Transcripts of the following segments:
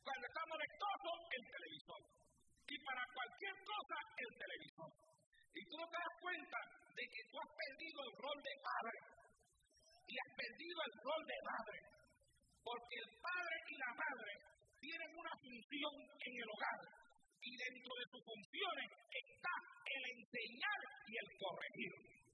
Cuando está molestoso, el televisor. Y para cualquier cosa, el televisor. Y tú no te das cuenta de que tú has perdido el rol de padre. Y has perdido el rol de madre. Porque el padre y la madre tienen una función en el hogar. Y dentro de sus funciones está el enseñar y el corregir.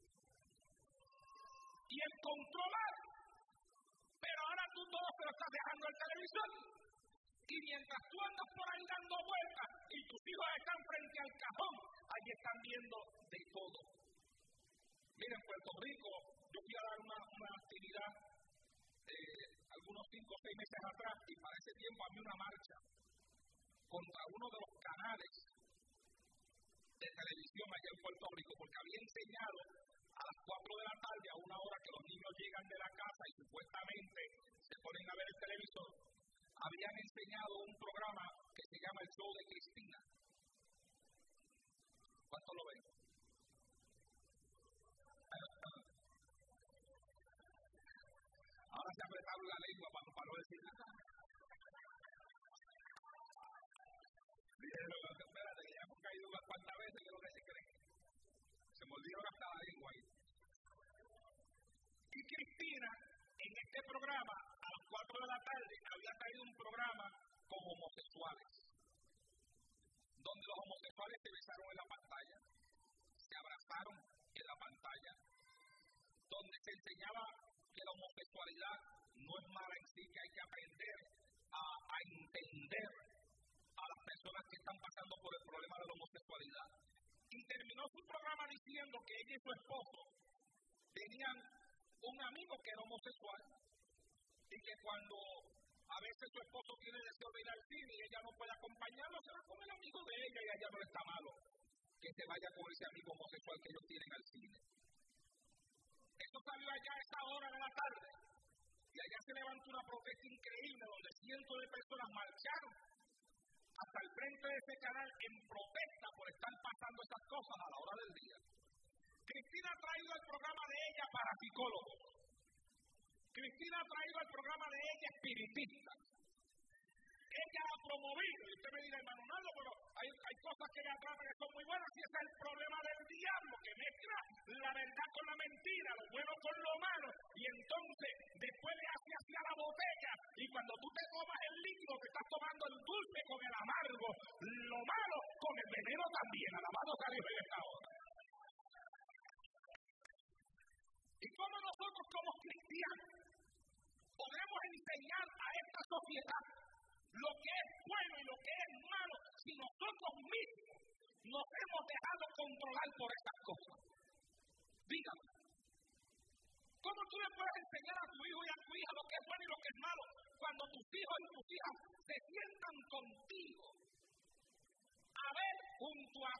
Y el controlar. Pero ahora tú todo te lo estás dejando al televisor. Y mientras tú andas por ahí dando vueltas y tus hijos están frente al cajón, ahí están viendo de todo. Miren, en Puerto Rico, yo fui a dar una actividad algunos 5 o 6 meses atrás, y para ese tiempo había una marcha contra uno de los canales de televisión allá en Puerto Rico, porque había enseñado a las 4 de la tarde, a una hora que los niños llegan de la casa y supuestamente se ponen a ver el televisor, habían enseñado un programa que se llama El Show de Cristina. ¿Cuántos lo ven? Ahora se apretaron la lengua para no decir nada. Espérate, que ya hemos caído unas cuantas veces, que es lo que se cree. Se me olvidó hasta la lengua ahí. Y Cristina, en este programa, a las 4 de la tarde, había traído un programa con homosexuales, donde los homosexuales se besaron en la pantalla, se abrazaron en la pantalla, donde se enseñaba que la homosexualidad no es mala en sí, que hay que aprender a entender a las personas que están pasando por el problema de la homosexualidad. Y terminó su programa diciendo que ella y su esposo tenían un amigo que era homosexual y que cuando a veces su esposo tiene deseo de ir al cine y ella no puede acompañarlo, se va con el amigo de ella y allá no está malo que se vaya con ese amigo homosexual que ellos tienen al cine. Esto salió allá a esa hora de la tarde y allá se levantó una protesta increíble donde cientos de personas marcharon hasta el frente de ese canal en protesta por estar pasando esas cosas a la hora del día. Cristina ha traído el programa de ella para psicólogos. Cristina ha traído el programa de ella espiritistas. Ella ha promovido, y usted me dirá, hermano Naldo, pero hay cosas que ella trata que son muy buenas, y ese es el problema del diablo, que mezcla la verdad con la mentira, lo bueno con lo malo, y entonces después le hace hacia la botella, y cuando tú te tomas el líquido, te estás tomando el dulce con el amargo, lo malo con el veneno también. Alabado sea Dios en esta hora. Y como nosotros como cristianos podemos enseñar a esta sociedad lo que es bueno y lo que es malo si nosotros mismos nos hemos dejado controlar por estas cosas. Dígame, ¿cómo tú le puedes enseñar a tu hijo y a tu hija lo que es bueno y lo que es malo cuando tus hijos y tus hijas se sientan contigo a ver junto a